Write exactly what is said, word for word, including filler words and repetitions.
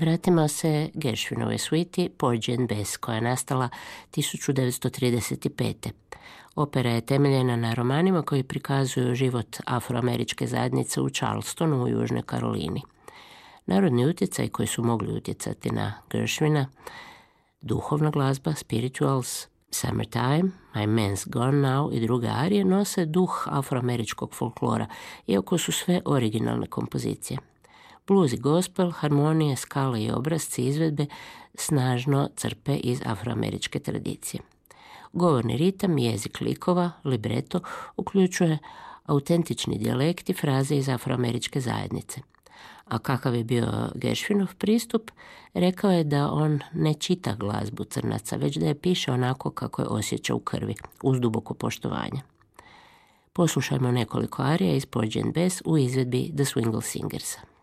Vratimo se Gershwinovoj sviti Porgy and Bess, koja je nastala tisuću devetsto trideset pete. Opera je temeljena na romanima koji prikazuju život afroameričke zajednice u Charlestonu u Južnoj Karolini. Narodni utjecaj koji su mogli utjecati na Gershwina, duhovna glazba, spirituals, Summertime, My Man's Gone Now i druge arije nose duh afroameričkog folklora, iako su sve originalne kompozicije. Blues i gospel, harmonije, skale i obrazci izvedbe snažno crpe iz afroameričke tradicije. Govorni ritam, jezik likova, libreto uključuje autentični dijalekt i fraze iz afroameričke zajednice. A kakav je bio Gershwinov pristup, rekao je da on ne čita glazbu crnaca, već da je piše onako kako je osjeća u krvi, uz duboko poštovanje. Poslušajmo nekoliko arija iz Porgy and Bess u izvedbi The Swingle Singersa.